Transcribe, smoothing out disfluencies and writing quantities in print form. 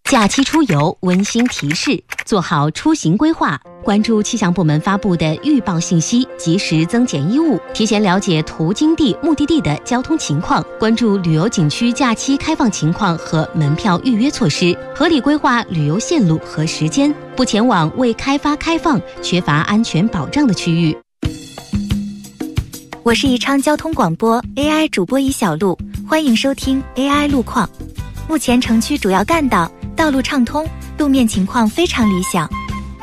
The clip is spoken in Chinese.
假期出游温馨提示：做好出行规划，关注气象部门发布的预报信息，及时增减衣物，提前了解途经地、目的地的交通情况，关注旅游景区假期开放情况和门票预约措施，合理规划旅游线路和时间，不前往未开发、开放、缺乏安全保障的区域。 我是宜昌交通广播 AI 主播尹小璐，欢迎收听 AI 路况。目前城区主要干道道路畅通，路面情况非常理想，